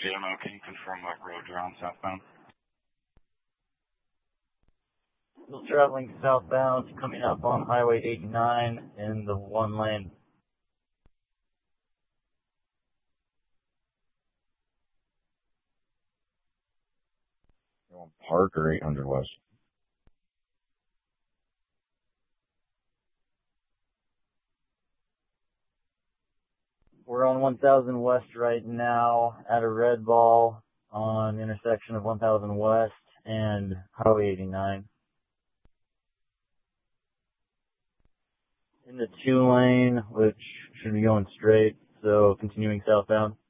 JMO, can you confirm what road you're on southbound? Still traveling southbound, coming up on Highway 89 in the one lane. You want Park or 800 West? We're on 1000 West right now at a red ball on intersection of 1000 West and Highway 89. In the 2 lane, which should be going straight, so continuing southbound.